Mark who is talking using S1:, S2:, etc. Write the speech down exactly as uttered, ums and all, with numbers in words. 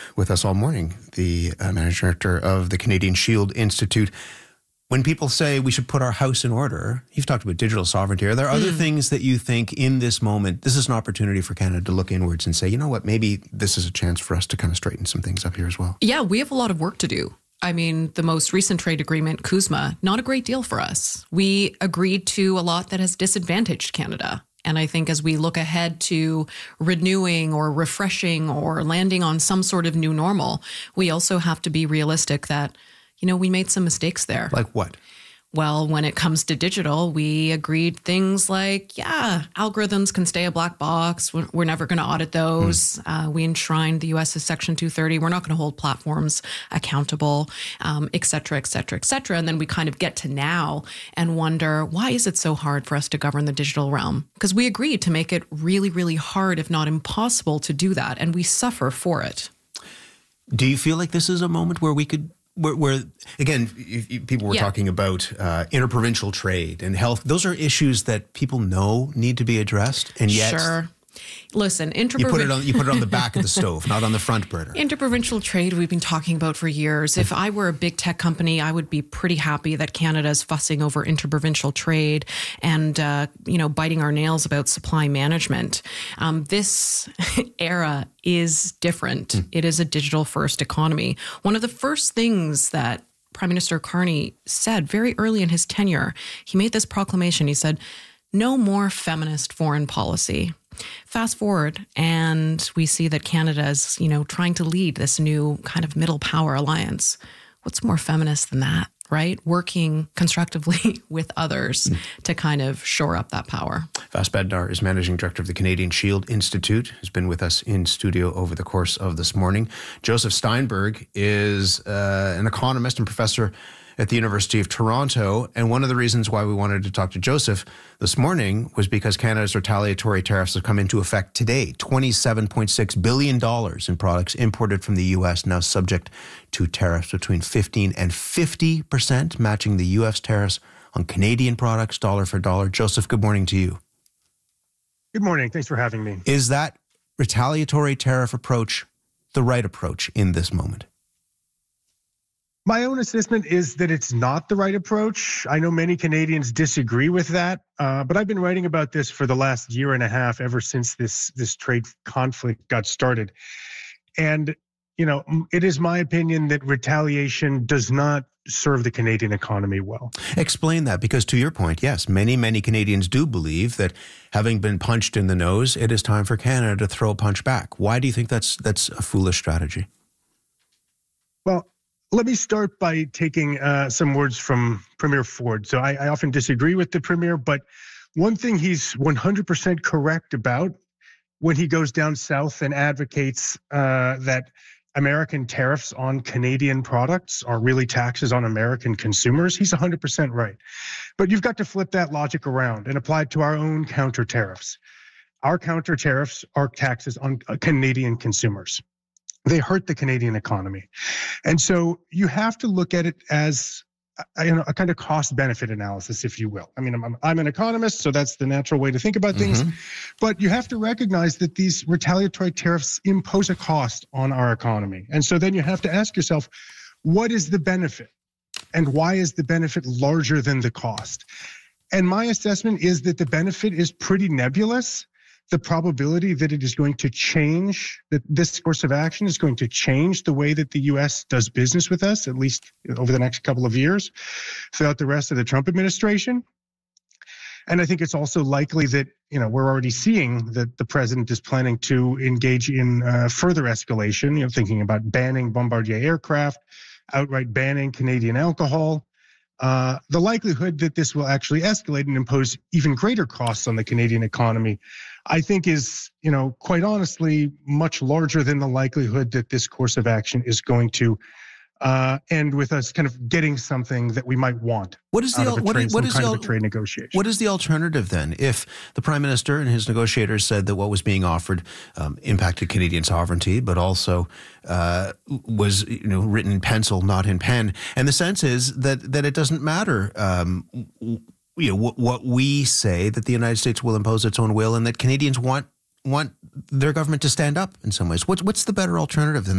S1: with us all morning, the uh, managing director of the Canadian Shield Institute. When people say we should put our house in order, you've talked about digital sovereignty. Are there other mm. things that you think in this moment, this is an opportunity for Canada to look inwards and say, you know what, maybe this is a chance for us to kind of straighten some things up here as well?
S2: Yeah, we have a lot of work to do. I mean, the most recent trade agreement, CUSMA, not a great deal for us. We agreed to a lot that has disadvantaged Canada. And I think as we look ahead to renewing or refreshing or landing on some sort of new normal, we also have to be realistic that, you know, we made some mistakes there.
S1: Like what?
S2: Well, when it comes to digital, we agreed things like, yeah, algorithms can stay a black box. We're, we're never going to audit those. Mm. Uh, we enshrined the U S's Section two thirty. We're not going to hold platforms accountable, um, et cetera, et cetera, et cetera. And then we kind of get to now and wonder, why is it so hard for us to govern the digital realm? Because we agreed to make it really, really hard, if not impossible, to do that. And we suffer for it.
S1: Do you feel like this is a moment where we could Where, where again, if, if people were yeah. talking about uh, interprovincial trade and health. Those are issues that people know need to be addressed, and yet,
S2: sure. Listen, interprovincial.
S1: You put it on. You put it on the back of the stove, not on the front burner.
S2: Interprovincial trade we've been talking about for years. If I were a big tech company, I would be pretty happy that Canada is fussing over interprovincial trade and uh, you know biting our nails about supply management. Um, this era is different. Mm. It is a digital-first economy. One of the first things that Prime Minister Carney said very early in his tenure, he made this proclamation. He said, "No more feminist foreign policy." Fast forward, and we see that Canada is, you know, trying to lead this new kind of middle power alliance. What's more feminist than that, right? Working constructively with others mm. to kind of shore up that power.
S1: Vas Bednar is Managing Director of the Canadian Shield Institute, who's been with us in studio over the course of this morning. Joseph Steinberg is uh, an economist and professor at the University of Toronto. And one of the reasons why we wanted to talk to Joseph this morning was because Canada's retaliatory tariffs have come into effect today. twenty-seven point six billion dollars in products imported from the U S now subject to tariffs between fifteen and fifty percent, matching the U S tariffs on Canadian products, dollar for dollar. Joseph, good morning to you.
S3: Good morning. Thanks for having me.
S1: Is that retaliatory tariff approach the right approach in this moment?
S3: My own assessment is that it's not the right approach. I know many Canadians disagree with that, uh, but I've been writing about this for the last year and a half, ever since this this trade conflict got started. And, you know, it is my opinion that retaliation does not serve the Canadian economy well.
S1: Explain that, because to your point, yes, many, many Canadians do believe that having been punched in the nose, it is time for Canada to throw a punch back. Why do you think that's that's a foolish strategy?
S3: Well, let me start by taking uh, some words from Premier Ford. So I, I often disagree with the Premier, but one thing he's one hundred percent correct about when he goes down south and advocates uh, that American tariffs on Canadian products are really taxes on American consumers, he's one hundred percent right. But you've got to flip that logic around and apply it to our own counter tariffs. Our counter tariffs are taxes on Canadian consumers. They hurt the Canadian economy. And so you have to look at it as a, you know, a kind of cost-benefit analysis, if you will. I mean, I'm, I'm an economist, so that's the natural way to think about things. Mm-hmm. But you have to recognize that these retaliatory tariffs impose a cost on our economy. And so then you have to ask yourself, what is the benefit? And why is the benefit larger than the cost? And my assessment is that the benefit is pretty nebulous. The probability that it is going to change, that this course of action is going to change the way that the U S does business with us, at least over the next couple of years, throughout the rest of the Trump administration. And I think it's also likely that, you know, we're already seeing that the president is planning to engage in uh, further escalation, you know, thinking about banning Bombardier aircraft, outright banning Canadian alcohol. Uh, the likelihood that this will actually escalate and impose even greater costs on the Canadian economy, I think is, you know, quite honestly, much larger than the likelihood that this course of action is going to uh, end with us kind of getting something that we might want.
S1: What is the
S3: out of a
S1: what
S3: trade,
S1: is, what is
S3: kind
S1: the
S3: of a trade negotiation?
S1: What is the alternative then? If the Prime Minister and his negotiators said that what was being offered um, impacted Canadian sovereignty, but also uh, was, you know, written in pencil, not in pen, and the sense is that that it doesn't matter. Um, you know, what, what we say, that the United States will impose its own will, and that Canadians want want their government to stand up in some ways. What's what's the better alternative than